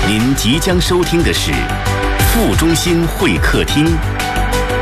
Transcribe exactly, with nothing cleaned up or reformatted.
您即将收听的是《副中心会客厅》。